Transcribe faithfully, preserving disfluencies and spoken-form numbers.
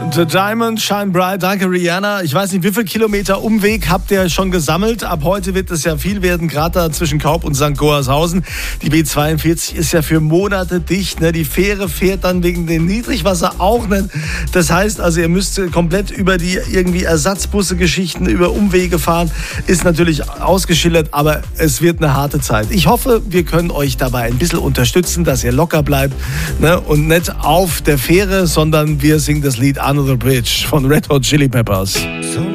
The Diamond Shine Bright, danke Rihanna. Ich weiß nicht, wie viel Kilometer Umweg habt ihr schon gesammelt? Ab heute wird es ja viel werden, gerade da zwischen Kaub und Sankt Goarshausen. Die B zweiundvierzig ist ja für Monate dicht. Ne? Die Fähre fährt dann wegen dem Niedrigwasser auch nicht. Das heißt also, ihr müsst komplett über die irgendwie Ersatzbusse, Geschichten, über Umwege fahren. Ist natürlich ausgeschildert, aber es wird eine harte Zeit. Ich hoffe, wir können euch dabei ein bisschen unterstützen, dass ihr locker bleibt, ne? Und nicht auf der Fähre, sondern wir singen das Lied Under the Bridge von Red Hot Chili Peppers.